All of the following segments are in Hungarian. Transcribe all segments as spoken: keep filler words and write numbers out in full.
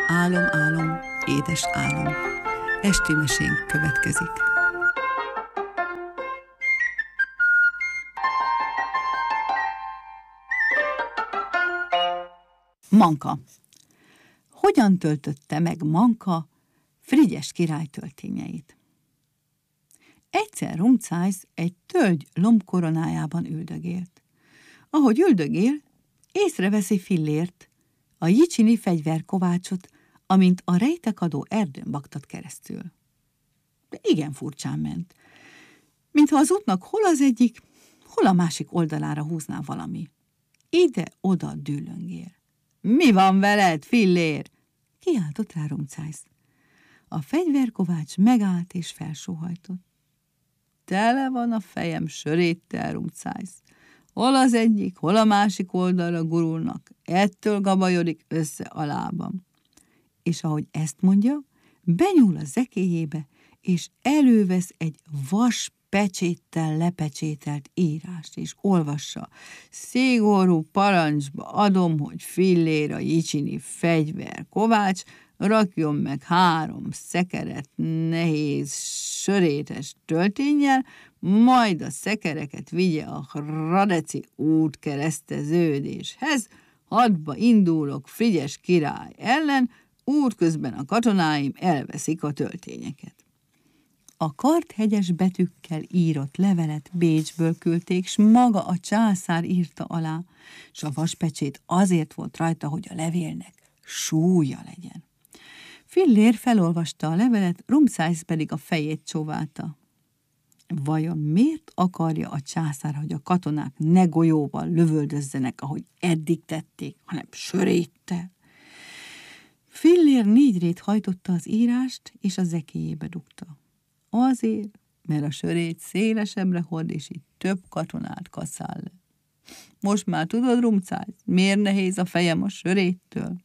Álom, álom, édes álom. Esti mesénk következik. Manka. Hogyan töltötte meg Manka Frigyes király töltényeit? Egyszer Rumcájsz egy tölgy lombkoronájában üldögélt. Ahogy üldögél, észreveszi Fillért, a jicsini fegyverkovácsot, amint a rejtekadó erdőn baktat keresztül. De igen furcsán ment, mintha az útnak hol az egyik, hol a másik oldalára húzná valami. Ide-oda dűlöngél. Mi van veled, Fillér? Kiáltott rá Rumcájsz. A fegyverkovács megállt és felsóhajtott. Tele van a fejem söréttel, Rumcájsz. Hol az egyik, hol a másik oldalra gurulnak, ettől gabajodik össze a lábam. És ahogy ezt mondja, benyúl a zekéjébe, és elővesz egy vas pecséttel lepecsételt írást, és olvassa. Szigorú parancsba adom, hogy Fillér a jicsini fegyver kovács rakjon meg három szekeret nehéz, sörétes tölténnyel, majd a szekereket vigye a Hradeci út kereszteződéshez, hadba indulok Frigyes király ellen, útközben a katonáim elveszik a töltényeket. A karthegyes betűkkel írott levelet Bécsből küldték, s maga a császár írta alá, s a vaspecsét azért volt rajta, hogy a levélnek súlya legyen. Fillér felolvasta a levelet, Rumcájsz pedig a fejét csóválta. Vajon miért akarja a császár, hogy a katonák ne golyóval lövöldözzenek, ahogy eddig tették, hanem söréttel? Fillér négyrét hajtotta az írást, és a zekéjébe dugta. Azért, mert a sörét szélesebbre hord, és így több katonát kaszál le. Most már tudod, Rumcájsz, miért nehéz a fejem a söréttől?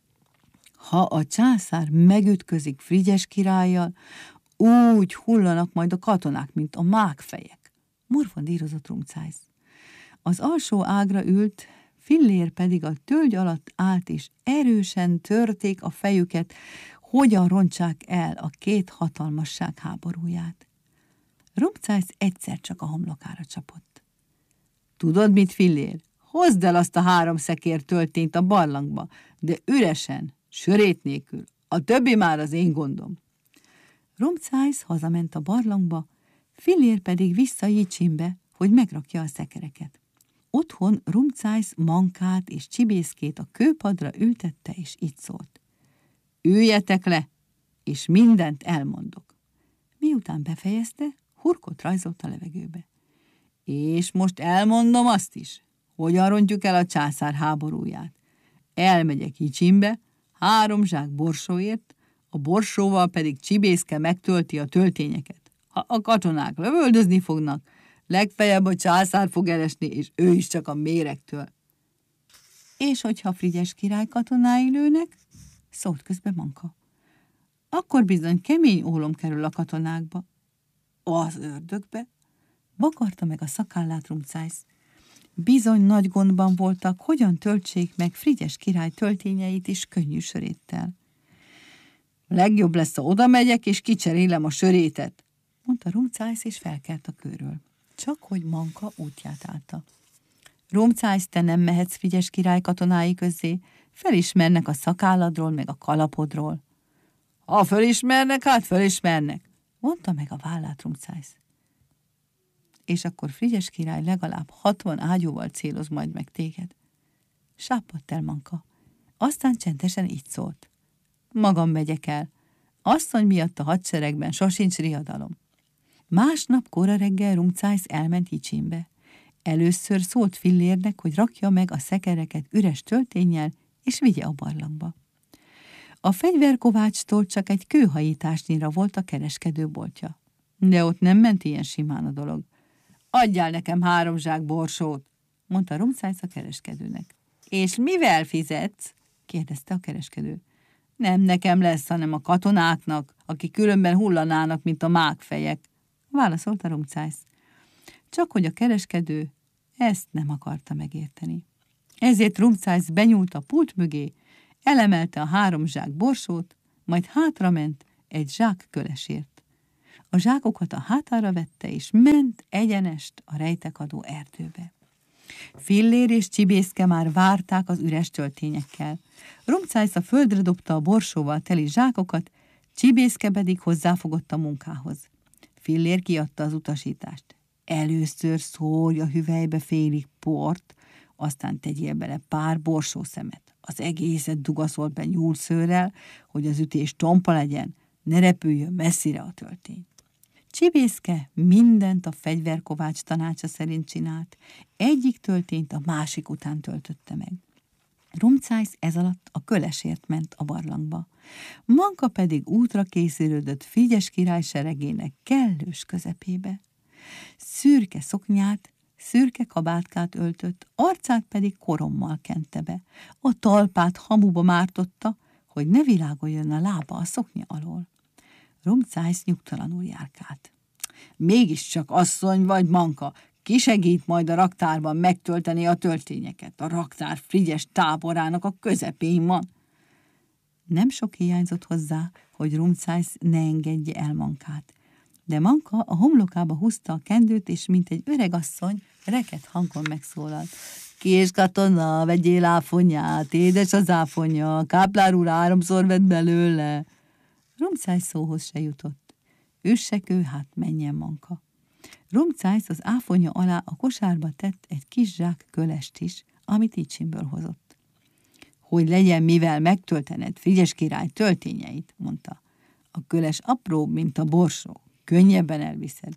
Ha a császár megütközik Frigyes királlyal, úgy hullanak majd a katonák, mint a mákfejek. Morfondírozott Rumcájsz. Az alsó ágra ült, Fillér pedig a tölgy alatt állt, és erősen törték a fejüket, hogyan rontsák el a két hatalmasság háborúját. Rumcájsz egyszer csak a homlokára csapott. Tudod mit, Fillér? Hozd el azt a három szekér töltényt a barlangba, de üresen, sörét nélkül. A többi már az én gondom. Rumcájsz hazament a barlangba, Fillér pedig vissza Jicsinbe, hogy megrakja a szekereket. Otthon Rumcájsz Mankát és Csibészkét a kőpadra ültette, és így szólt. Üljetek le, és mindent elmondok. Miután befejezte, hurkot rajzolt a levegőbe. És most elmondom azt is, hogyan rontjuk el a császár háborúját. Elmegyek Jicsinbe, három zsák borsóért, a borsóval pedig Csibészke megtölti a töltényeket. Ha a katonák lövöldözni fognak, legfeljebb a császár fog elesni, és ő is csak a méregtől. És hogyha Frigyes király katonái lőnek, szólt közbe Manka. Akkor bizony kemény ólom kerül a katonákba. Az ördögbe? Vakarta meg a szakállát Rumcájsz. Bizony nagy gondban voltak, hogyan töltsék meg Frigyes király töltényeit is könnyű söréttel. Legjobb lesz, ha oda megyek, és kicserélem a sörétet, mondta Rumcájsz, és felkelt a kőről. Csak hogy Manka útját állta. Rumcájsz, te nem mehetsz Frigyes király katonái közé, felismernek a szakálladról, meg a kalapodról. Ha felismernek, hát felismernek, mondta meg a vállát Rumcájsz. És akkor Frigyes király legalább hatvan ágyúval céloz majd meg téged. Sápadt el Manka. Aztán csendesen így szólt. Magam megyek el. Asszony miatt a hadseregben sosincs riadalom. Másnap kora reggel Rumcájsz elment Jicsinbe. Először szólt Fillérnek, hogy rakja meg a szekereket üres tölténnyel, és vigye a barlangba. A fegyverkovácstól csak egy kőhajításnyira volt a kereskedőboltja. De ott nem ment ilyen simán a dolog. Adjál nekem három zsák borsót, mondta Rumcájsz a kereskedőnek. És mivel fizetsz? Kérdezte a kereskedő. Nem nekem lesz, hanem a katonáknak, akik különben hullanának, mint a mákfejek, válaszolta Rumcájsz. Csak hogy a kereskedő ezt nem akarta megérteni. Ezért Rumcájsz benyúlt a pult mögé, elemelte a három zsák borsót, majd hátrament egy zsák kölesért. A zsákokat a hátára vette, és ment egyenest a rejtekadó erdőbe. Fillér és Csibészke már várták az üres töltényekkel. Rumcájsz a földre dobta a borsóval teli zsákokat, Csibészke pedig hozzáfogott a munkához. Fillér kiadta az utasítást. Először szórj a hüvelybe félig port, aztán tegyél bele pár borsószemet. Az egészet dugaszolt be nyúlszőrrel, hogy az ütés tompa legyen, ne repüljön messzire a töltény. Csibészke mindent a fegyverkovács tanácsa szerint csinált, egyik töltényt a másik után töltötte meg. Rumcájsz ez alatt a kölesért ment a barlangba. Manka pedig útra készülődött Frigyes király seregének kellős közepébe. Szürke szoknyát, szürke kabátkát öltött, arcát pedig korommal kente be. A talpát hamuba mártotta, hogy ne világoljon a lába a szoknya alól. Rumcájsz nyugtalanul járkált. Mégiscsak asszony vagy, Manka, ki segít majd a raktárban megtölteni a töltényeket? A raktár Frigyes táborának a közepén van. Nem sok hiányzott hozzá, hogy Rumcájsz ne engedje el Mankát. De Manka a homlokába húzta a kendőt, és mint egy öreg asszony, reket hangon megszólalt. Kés katona, vegyél áfonyát, édes az áfonya, káplár úr háromszor vett belőle. Rumcájsz szóhoz se jutott. Üssek ő, hát menjen, Manka. Rumcájsz az áfonya alá a kosárba tett egy kis zsák kölest is, amit Icsimből hozott. Hogy legyen mivel megtöltened Frigyes király töltényeit, mondta. A köles apróbb, mint a borsó, könnyebben elviszed.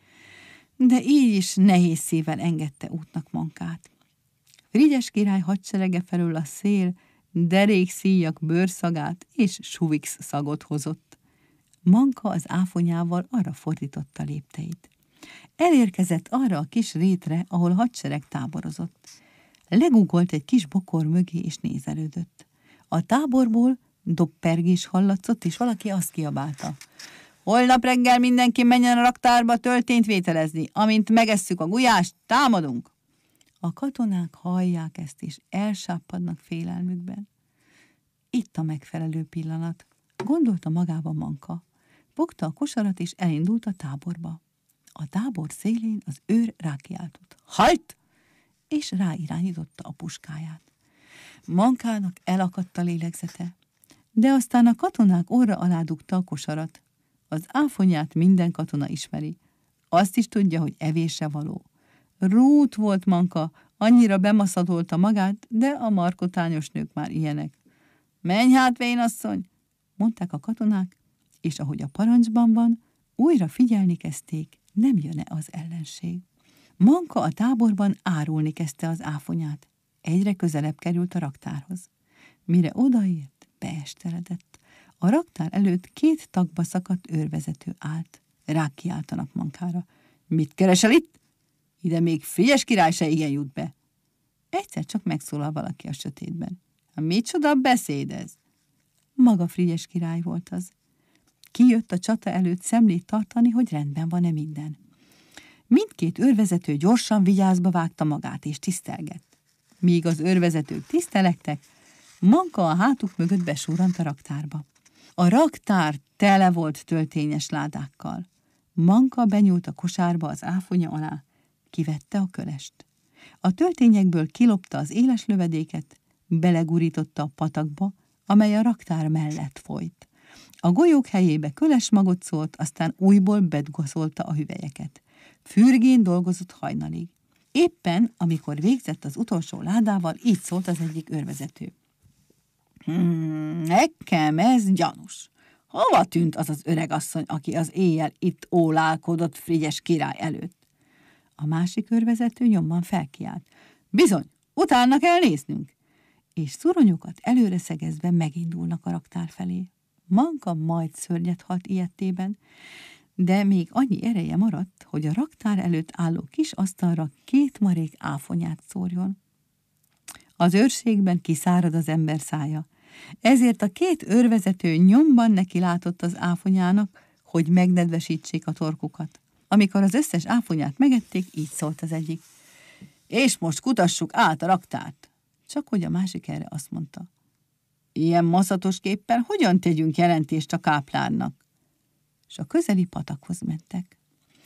De így is nehéz szívvel engedte útnak Mankát. Frigyes király hadserege felől a szél derék szíjak bőrszagát és suvix szagot hozott. Manka az áfonyával arra fordította lépteit. Elérkezett arra a kis rétre, ahol a hadsereg táborozott. Legugolt egy kis bokor mögé, és nézelődött. A táborból dobpergés hallatszott, és valaki azt kiabálta. Holnap reggel mindenki menjen a raktárba töltényt vételezni. Amint megesszük a gulyást, támadunk. A katonák hallják ezt, és elsápadnak félelmükben. Itt a megfelelő pillanat, gondolta magába Manka. Fogta a kosarat, és elindult a táborba. A tábor szélén az őr rákiáltott. Halt! És ráirányította a puskáját. Mankának elakadt a lélegzete, de aztán a katonák orra alá dugta a kosarat. Az áfonyát minden katona ismeri. Azt is tudja, hogy evésre való. Rút volt Manka, annyira bemaszatolta magát, de a markotányos nők már ilyenek. Menj hát, vénasszony, mondták a katonák, és ahogy a parancsban van, újra figyelni kezdték, nem jön-e az ellenség. Manka a táborban árulni kezdte az áfonyát. Egyre közelebb került a raktárhoz. Mire odaért, beesteledett. A raktár előtt két tagba szakadt őrvezető állt. Rákiáltanak Mankára. Mit keresel itt? Ide még Frigyes király se igen jut be. Egyszer csak megszólal valaki a sötétben. Micsoda beszéd ez? Maga Frigyes király volt az. Kijött a csata előtt szemlét tartani, hogy rendben van-e minden. Mindkét őrvezető gyorsan vigyázba vágta magát és tisztelgett. Míg az őrvezetők tisztelektek, Manka a hátuk mögött besúrant a raktárba. A raktár tele volt töltényes ládákkal. Manka benyúlt a kosárba az áfonya alá, kivette a kölest. A töltényekből kilopta az éles lövedéket, belegurította a patakba, amely a raktár mellett folyt. A golyók helyébe köles magot szólt, aztán újból bedugaszolta a hüvelyeket. Fürgén dolgozott hajnalig. Éppen, amikor végzett az utolsó ládával, így szólt az egyik őrvezető. Hmm, nekem ez gyanús. Hova tűnt az az öregasszony, aki az éjjel itt ólálkodott Frigyes király előtt? A másik őrvezető nyomban felkiált. Bizony, utána kell néznünk. És szuronyokat előre szegezve megindulnak a raktár felé. Manka majd szörnyet halt ilyetében, de még annyi ereje maradt, hogy a raktár előtt álló kis asztalra két marék áfonyát szórjon. Az őrségben kiszárad az ember szája, ezért a két őrvezető nyomban neki látott az áfonyának, hogy megnedvesítsék a torkukat. Amikor az összes áfonyát megették, így szólt az egyik. És most kutassuk át a raktárt. Csak hogy a másik erre azt mondta. Ilyen maszatosképpen hogyan tegyünk jelentést a káplárnak? És a közeli patakhoz mentek.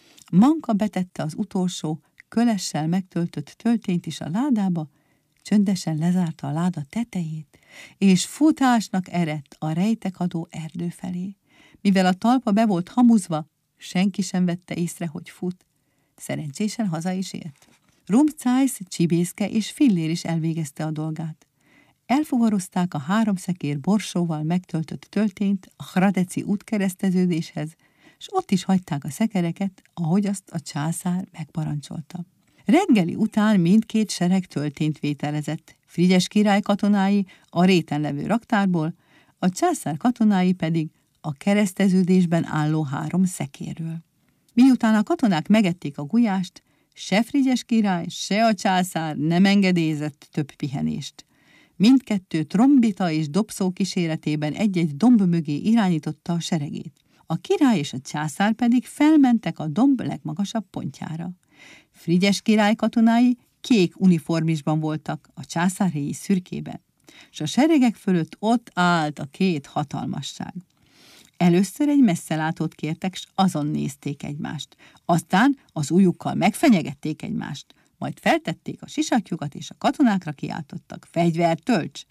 Manka betette az utolsó, kölessel megtöltött töltényt is a ládába, csöndesen lezárta a láda tetejét, és futásnak eredt a rejtekadó erdő felé. Mivel a talpa be volt hamuzva, senki sem vette észre, hogy fut. Szerencsésen haza is ért. Rumcájsz, Csibészke és Fillér is elvégezte a dolgát. Elfuvarozták a három szekér borsóval megtöltött töltényt a Hradeci útkereszteződéshez, és ott is hagyták a szekereket, ahogy azt a császár megparancsolta. Reggeli után mindkét sereg töltényt vételezett, Frigyes király katonái a réten levő raktárból, a császár katonái pedig a kereszteződésben álló három szekérről. Miután a katonák megették a gulyást, se Frigyes király, se a császár nem engedélyezett több pihenést. Mindkettő trombita és dobszó kíséretében egy-egy domb mögé irányította a seregét. A király és a császár pedig felmentek a domb legmagasabb pontjára. Frigyes király katonái kék uniformisban voltak, a császárhéi szürkében, és a seregek fölött ott állt a két hatalmasság. Először egy messzelátót kértek, s azon nézték egymást. Aztán az ujjukkal megfenyegették egymást, majd feltették a sisakjukat, és a katonákra kiáltottak: fegyvert tölts!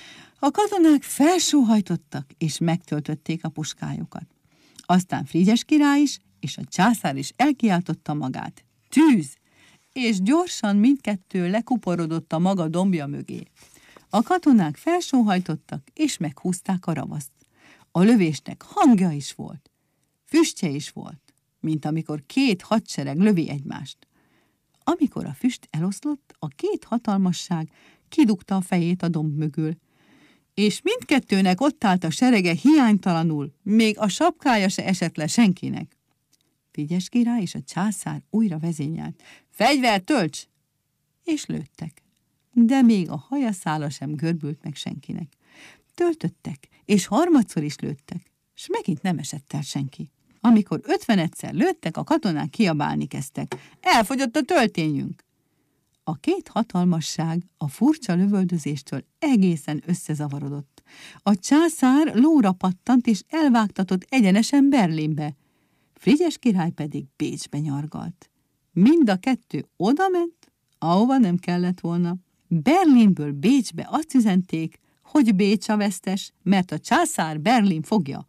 A katonák felsóhajtottak, és megtöltötték a puskájukat. Aztán Frigyes király is, és a császár is elkiáltotta magát: tűz! És gyorsan mindkettő lekuporodott a maga dombja mögé. A katonák felsóhajtottak, és meghúzták a ravaszt. A lövésnek hangja is volt, füstje is volt, mint amikor két hadsereg lövi egymást. Amikor a füst eloszlott, a két hatalmasság kidugta a fejét a domb mögül, és mindkettőnek ott állt a serege hiánytalanul, még a sapkája se esett le senkinek. Frigyes király és a császár újra vezényelt: fegyvert tölts! És lőttek. De még a hajaszála sem görbült meg senkinek. Töltöttek, és harmadszor is lőttek, s megint nem esett el senki. Amikor ötvenedszer lőttek, a katonák kiabálni kezdtek: elfogyott a töltényünk! A két hatalmasság a furcsa lövöldözéstől egészen összezavarodott. A császár lóra pattant, és elvágtatott egyenesen Berlinbe. Frigyes király pedig Bécsbe nyargalt. Mind a kettő odament, ahova nem kellett volna. Berlinből Bécsbe azt üzenték, hogy Bécs a vesztes, mert a császár Berlin fogja.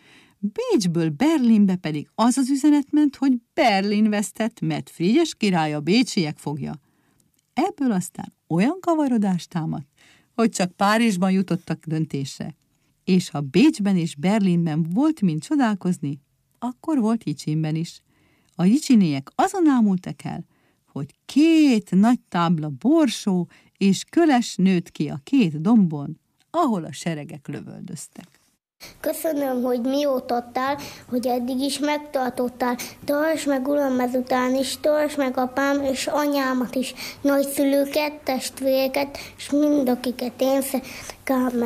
Bécsből Berlinbe pedig az az üzenet ment, hogy Berlin vesztett, mert Frigyes király a bécsiek fogja. Ebből aztán olyan kavarodás támadt, hogy csak Párizsban jutottak döntésre. És ha Bécsben és Berlinben volt mind csodálkozni, akkor volt Jicsinben is. A jicsinéek azon ámultak el, hogy két nagy tábla borsó és köles nőtt ki a két dombon, ahol a seregek lövöldöztek. Köszönöm, hogy mióta adtál, hogy eddig is megtartottál. Tartsd meg, uram, ezután is, tartsd meg apám és anyámat is, nagyszülőket, testvéreket, és mind akiket én szeretek.